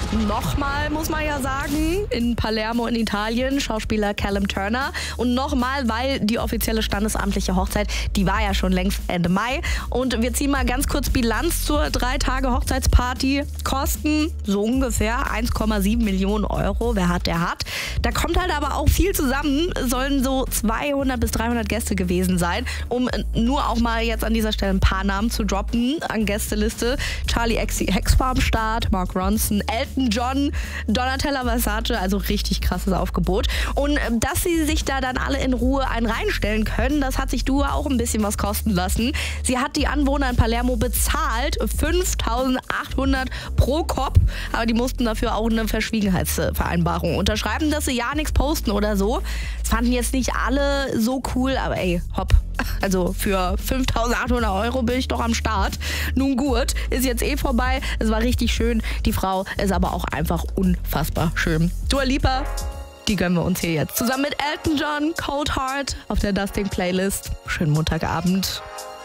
Nochmal, muss man ja sagen, in Palermo in Italien, Schauspieler Callum Turner. Und nochmal, weil die offizielle standesamtliche Hochzeit, die war ja schon längst Ende Mai. Und wir ziehen mal ganz kurz Bilanz zur 3 Tage Hochzeitsparty. Kosten so ungefähr 1,7 Millionen Euro. Wer hat, der hat. Da kommt halt aber auch viel zusammen. Sollen so 200 bis 300 Gäste gewesen sein. Um nur auch mal jetzt an dieser Stelle ein paar Namen zu droppen an Gästeliste. Charlie XCX war am Start, Mark Ronson, Elton John, Donatella Versace, also richtig krasses Aufgebot. Und dass sie sich da dann alle in Ruhe einen reinstellen können, das hat sich Dua auch ein bisschen was kosten lassen. Sie hat die Anwohner in Palermo bezahlt, 5.800 pro Kopf, aber die mussten dafür auch eine Verschwiegenheitsvereinbarung unterschreiben, dass sie ja nichts posten oder so. Das fanden jetzt nicht alle so cool, aber ey, hopp. Also für 5.800 Euro bin ich doch am Start. Nun gut, ist jetzt eh vorbei. Es war richtig schön. Die Frau ist aber auch einfach unfassbar schön. Dua Lipa, die gönnen wir uns hier jetzt. Zusammen mit Elton John, Cold Heart auf der Dusting Playlist. Schönen Montagabend.